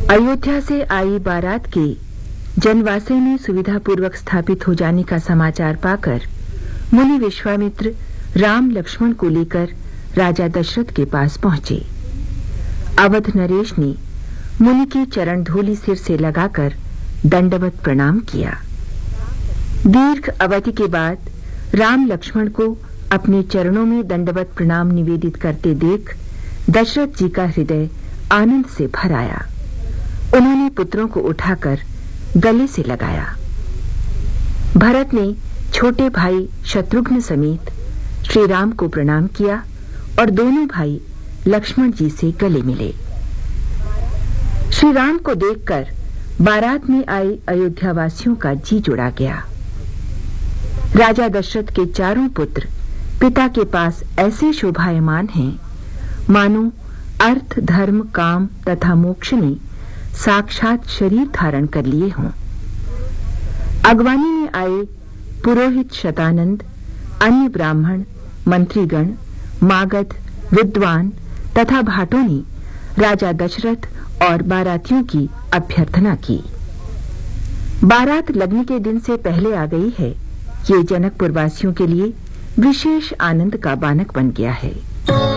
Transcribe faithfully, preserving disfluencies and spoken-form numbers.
अयोध्या से आई बारात के जनवासे में सुविधापूर्वक स्थापित हो जाने का समाचार पाकर मुनि विश्वामित्र राम लक्ष्मण को लेकर राजा दशरथ के पास पहुंचे। अवध नरेश ने मुनि की चरण धूलि सिर से लगाकर दंडवत प्रणाम किया। दीर्घ अवधि के बाद राम लक्ष्मण को अपने चरणों में दंडवत प्रणाम निवेदित करते देख दशरथ जी का हृदय आनंद से भर आया। उन्होंने पुत्रों को उठाकर गले से लगाया। भरत ने छोटे भाई शत्रुघ्न समेत श्री राम को प्रणाम किया और दोनों भाई लक्ष्मण जी से गले मिले। श्री राम को देखकर बारात में आए अयोध्यावासियों का जी जुड़ा गया। राजा दशरथ के चारों पुत्र पिता के पास ऐसे शोभायमान हैं मानो अर्थ, धर्म, काम तथा मोक्ष ने साक्षात शरीर धारण कर लिए हों। अगवानी में आए पुरोहित शतानंद, अन्य ब्राह्मण, मंत्रीगण, मागध, विद्वान तथा भाटों ने राजा दशरथ और बारातियों की अभ्यर्थना की। बारात लगने के दिन से पहले आ गई है, ये जनकपुर वासियों के लिए विशेष आनंद का बानक बन गया है।